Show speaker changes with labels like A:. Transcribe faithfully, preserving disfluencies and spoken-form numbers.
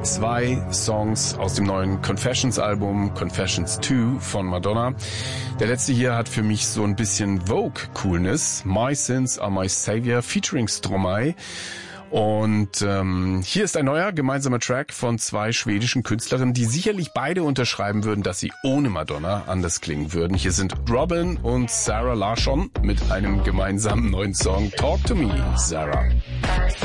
A: zwei Songs aus dem neuen Confessions-Album Confessions zwei von Madonna. Der letzte hier hat für mich so ein bisschen Vogue-Coolness. My Sins Are My Savior featuring Stromae. Und ähm, hier ist ein neuer gemeinsamer Track von zwei schwedischen Künstlerinnen, die sicherlich beide unterschreiben würden, dass sie ohne Madonna anders klingen würden. Hier sind Robin und Zara Larsson mit einem gemeinsamen neuen Song Talk to Me, Zara.